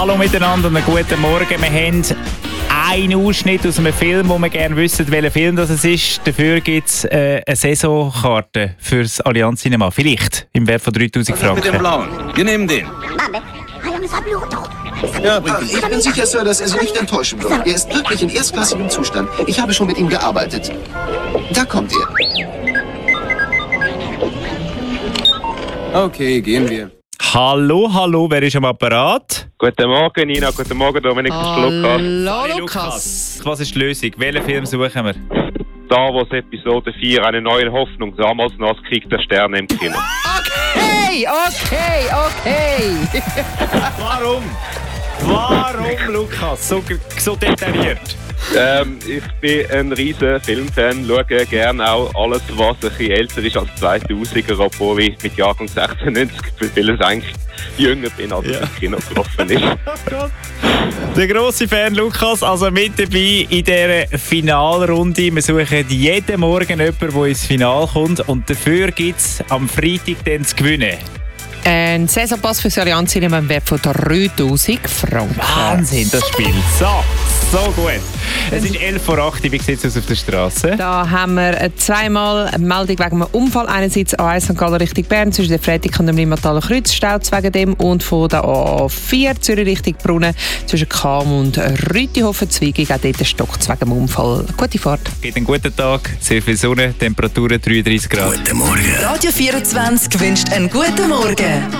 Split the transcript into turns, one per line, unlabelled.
Hallo miteinander und einen guten Morgen. Wir haben einen Ausschnitt aus einem Film, wo wir gerne wissen, welcher Film das ist. Dafür gibt es eine Saisonkarte für das Allianz Cinema. Vielleicht im Wert von 3000 Franken.
Mit dem Blauen. Wir nehmen den.
Ja, ich bin sicher, Sir, dass er Sie nicht enttäuschen wird. Er ist wirklich in erstklassigem Zustand. Ich habe schon mit ihm gearbeitet. Da kommt er.
Okay, gehen wir.
Hallo, wer ist am Apparat?
Guten Morgen, Nina. Guten Morgen, Dominik.
Hallo, Lukas.
Was ist die Lösung? Welchen Film suchen wir?
Star Wars Episode 4, eine neue Hoffnung. Damals noch als Krieg der Sterne im Kino.
Okay.
Warum, Lukas? So detailliert.
Ich bin ein riesen Filmfan, schaue gerne auch alles, was ein bisschen älter ist als 2000er, obwohl ich mit Jahrgang 96 für vieles eigentlich jünger bin, als ich ins Kino gelaufen ist.
Der grosse Fan Lukas, also mit dabei in dieser Finalrunde. Wir suchen jeden Morgen jemanden, der ins Finale kommt, und dafür gibt es am Freitag dann zu gewinnen.
Ein Saisonpass für das Allianz Cinema im Wert von 3000 Franken.
Wahnsinn, das Spiel. So gut. Es ist 7:11. Wie sieht es aus auf der Straße?
Da haben wir zweimal eine Meldung wegen einem Unfall. Einerseits A1 St. Gallen Richtung Bern, zwischen der Freitag und dem Limmathaler Kreuz staut wegen dem, und von der A4 Zürich Richtung Brunnen zwischen Cham und Rütihofen-Zwiegig. Auch dort stockt wegen dem Unfall. Gute Fahrt.
Geht einen guten Tag, sehr viel Sonne, Temperaturen 33 Grad.
Radio 24 wünscht einen guten Morgen.